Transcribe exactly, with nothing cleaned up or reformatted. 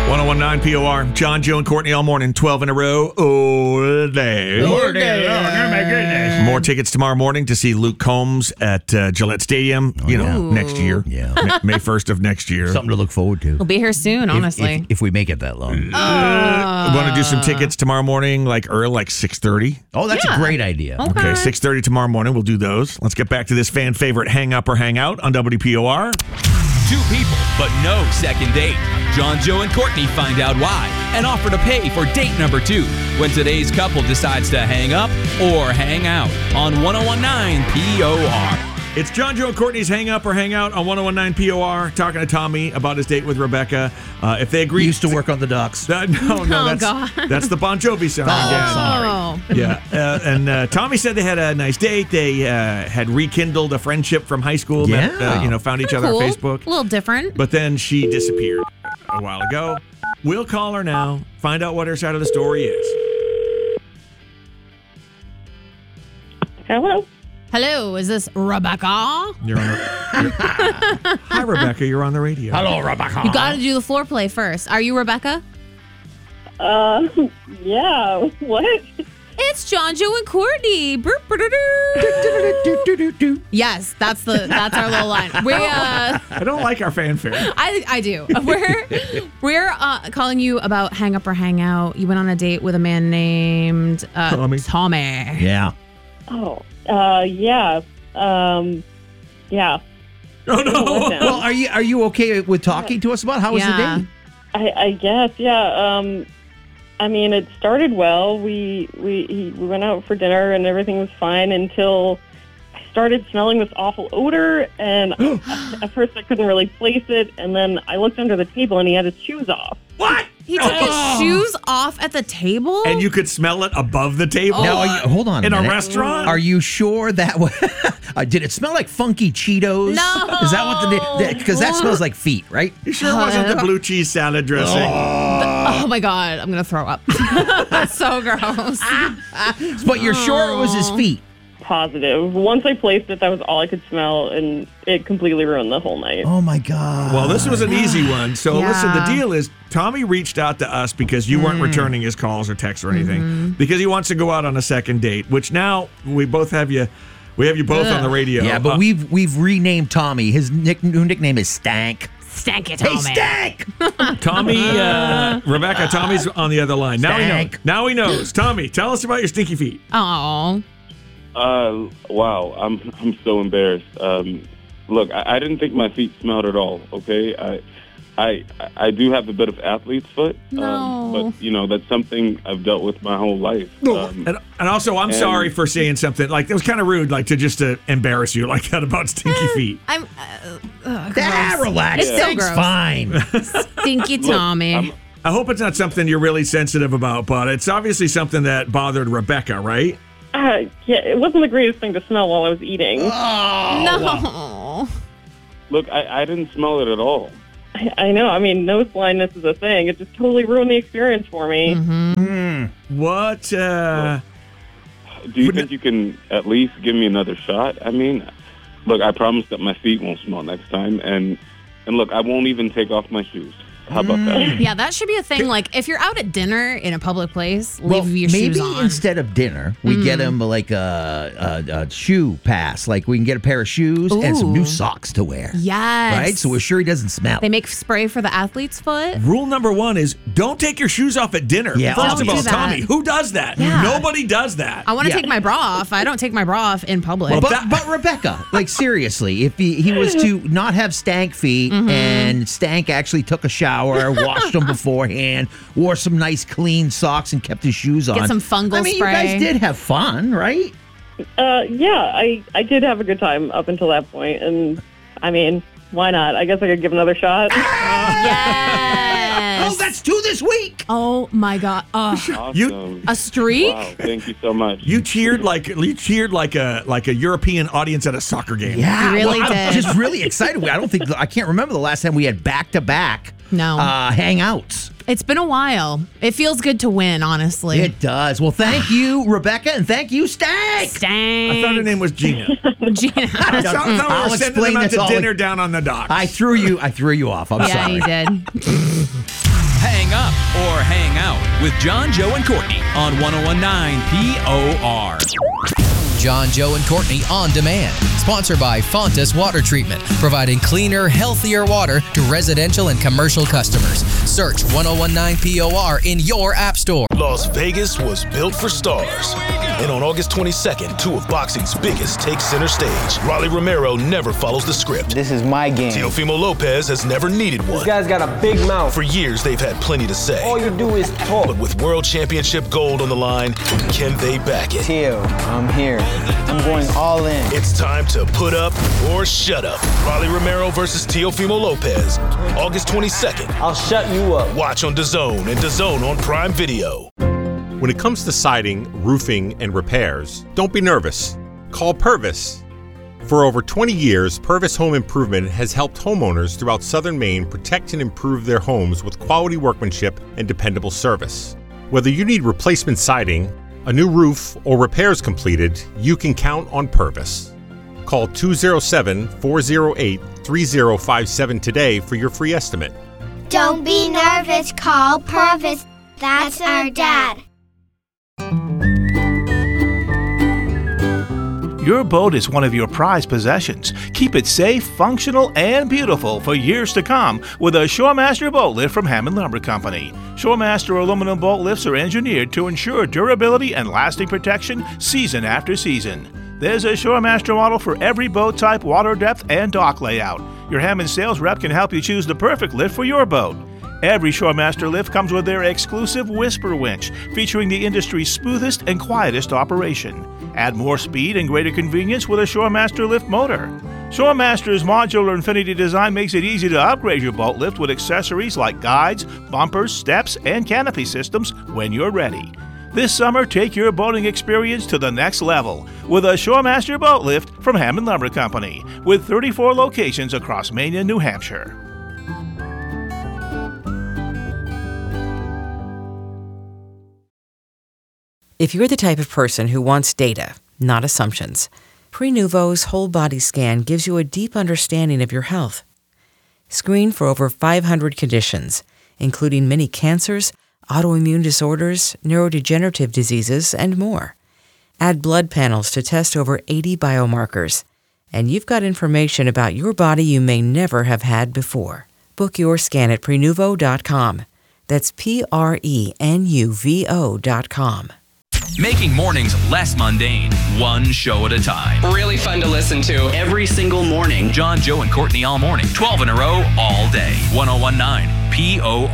one oh one point nine P O R. John, Joe, and Courtney all morning, twelve in a row. All day. All day. Oh, my goodness. More tickets tomorrow morning to see Luke Combs at uh, Gillette Stadium, Oh, you know, yeah. next year. Yeah. Ma- May first of next year. Something to look forward to. We'll be here soon, If- honestly. If, if we make it that long. Uh, Want to do some tickets tomorrow morning, like early, like six thirty? Oh, that's Yeah. a great idea. Okay. Okay, six thirty tomorrow morning. We'll do those. Let's get back to this fan favorite hang up or hang out on W P O R. Two people, but no second date. John, Joe, and Courtney find out why and offer to pay for date number two when today's couple decides to hang up or hang out on one oh one point nine P O R. It's John, Joe, and Courtney's hang up or hang out on one oh one point nine P O R, talking to Tommy about his date with Rebecca. Uh, if they agree, He used to work on the docks. Uh, no, no, Oh, that's God. that's the Bon Jovi song. Oh. Yeah, uh, and uh, Tommy said they had a nice date. They uh, had rekindled a friendship from high school. Met, Yeah. uh, you know, found each other Cool. on Facebook. A little different. But then she disappeared a while ago. We'll call her now, find out what her side of the story is. Hello. Hello, is this Rebecca? You're on the, Hi, Rebecca. You're on the radio. Hello, Rebecca. You got to do the floor play first. Are you Rebecca? Uh, yeah. What? It's John, Joe, and Courtney. Burp, ba-da-doo. Yes, that's the that's our little line. We uh, I don't like our fanfare. I I do. We're we're uh, calling you about hang up or hang out. You went on a date with a man named uh, Tommy. Tommy. Yeah. Oh. Uh, yeah. Um, yeah. Oh no! Well, are you are you okay with talking to us about how was Yeah. the date? I, I guess. Yeah. Um, I mean, it started well. We we he, we went out for dinner and everything was fine until I started smelling this awful odor. And at first I couldn't really place it. And then I looked under the table and he had his shoes off. What? He took Oh. his shoes off at the table. And you could smell it above the table. Now, are you, hold on in a minute. restaurant. Are you sure that was, uh, did it smell like funky Cheetos? No. Is that what the because that smells like feet, right? You sure it wasn't the blue cheese salad dressing? Oh my God, I'm gonna throw up. That's so gross. But you're sure it was his feet. Positive. Once I placed it, that was all I could smell, and it completely ruined the whole night. Oh my God. Well, this was an easy one. So Yeah. listen, the deal is Tommy reached out to us because you weren't returning his calls or texts or anything because he wants to go out on a second date, which now we both have you we have you both on the radio. Yeah, but Uh, we've we've renamed Tommy. His nick, new nickname is Stank. Stank it, Hey, Tommy. Stank! Tommy uh, Rebecca, Tommy's on the other line. Now he knows. Stank. Now he knows. Tommy, tell us about your stinky feet. Oh. Uh, wow, I'm I'm so embarrassed. Um, look, I, I didn't think my feet smelled at all. Okay, I I I do have a bit of athlete's foot, No. um, but you know that's something I've dealt with my whole life. Um, And, and also, I'm And- sorry for saying something like it was kind of rude, like to just to embarrass you like that about stinky feet. I'm uh, uh, Ah, gross. relax. It's so Stank's gross. fine. Stinky Tommy. I'm- I hope it's not something you're really sensitive about, but it's obviously something that bothered Rebecca, right? Uh, yeah, it wasn't the greatest thing to smell while I was eating. no. look, I, I didn't smell it at all. I, I know. I mean, nose blindness is a thing. It just totally ruined the experience for me. What? Uh, Do you Would think you can at least give me another shot? I mean, look, I promise that my feet won't smell next time, and and look, I won't even take off my shoes. How about that? Yeah, that should be a thing. Like, if you're out at dinner in a public place, leave Well, your maybe shoes on. instead of dinner, we get him like a, a, a shoe pass. Like we can get a pair of shoes and some new Ooh. socks to wear. Yes. Right? So we're sure he doesn't smell. They make spray for the athlete's foot. rule number one is don't take your shoes off at dinner. Yeah, First Don't of all, do that. Tommy, who does that? Yeah. Nobody does that. I want to Yeah. take my bra off. I don't take my bra off in public. Well, But, that- but Rebecca, like seriously, if he, he was to not have stank feet Mm-hmm. and Stank actually took a shower, washed them beforehand, wore some nice clean socks and kept his shoes on. Get some fungal I mean, spray. you guys did have fun, right? Uh, yeah, I, I did have a good time up until that point, and I mean, why not? I guess I could give another shot. yes. Oh, that's two this week. Oh my God. Oh, Awesome. a streak? Wow, thank you so much. You cheered like you cheered like a like a European audience at a soccer game. Yeah, You really well, I'm did. just really excited. I don't think I can't remember the last time we had back to back No. uh, hangouts. It's been a while. It feels good to win, honestly. It does. Well, thank you, Rebecca, and thank you, Stank. Stank. I thought her name was Gina. Gina. I thought, I thought we I'll were sending explain them out this to all- dinner down on the docks. I threw you. I threw you off. I'm yeah, sorry. you did. Hang up or hang out with John, Joe, and Courtney on ten nineteen P O R. John, Joe, and Courtney on demand. Sponsored by Fontas Water Treatment, providing cleaner, healthier water to residential and commercial customers. Search ten nineteen P O R in your app store. Las Vegas was built for stars. And on August twenty-second, two of boxing's biggest take center stage. Rolly Romero never follows the script. This is my game. Teofimo Lopez has never needed one. This guy's got a big mouth. For years, they've had plenty to say. All you do is talk. But with World Championship gold on the line, can they back it? Teo, I'm here. I'm going all in. It's time to put up or shut up. Rolly Romero versus Teofimo Lopez. August twenty-second. I'll shut you up. Watch on DAZN and DAZN on Prime Video. When it comes to siding, roofing, and repairs, don't be nervous. Call Purvis. For over twenty years, Purvis Home Improvement has helped homeowners throughout southern Maine protect and improve their homes with quality workmanship and dependable service. Whether you need replacement siding, a new roof, or repairs completed, you can count on Purvis. Call two oh seven, four oh eight, three oh five seven today for your free estimate. Don't be nervous, call Purvis. That's our dad. Your boat is one of your prized possessions. Keep it safe, functional, and beautiful for years to come with a Shoremaster boat lift from Hammond Lumber Company. Shoremaster aluminum boat lifts are engineered to ensure durability and lasting protection season after season. There's a Shoremaster model for every boat type, water depth, and dock layout. Your Hammond sales rep can help you choose the perfect lift for your boat. Every Shoremaster lift comes with their exclusive Whisper winch, featuring the industry's smoothest and quietest operation. Add more speed and greater convenience with a Shoremaster lift motor. Shoremaster's modular Infinity design makes it easy to upgrade your boat lift with accessories like guides, bumpers, steps, and canopy systems when you're ready. This summer, take your boating experience to the next level with a Shoremaster boat lift from Hammond Lumber Company, with thirty-four locations across Maine and New Hampshire. If you're the type of person who wants data, not assumptions, Prenuvo's whole body scan gives you a deep understanding of your health. Screen for over five hundred conditions, including many cancers, autoimmune disorders, neurodegenerative diseases, and more. Add blood panels to test over eighty biomarkers, and you've got information about your body you may never have had before. Book your scan at Prenuvo dot com. That's P R E N U V O dot com. Making mornings less mundane, one show at a time. Really fun to listen to every single morning. John, Joe, and Courtney all morning, twelve in a row, all day. ten nineteen P O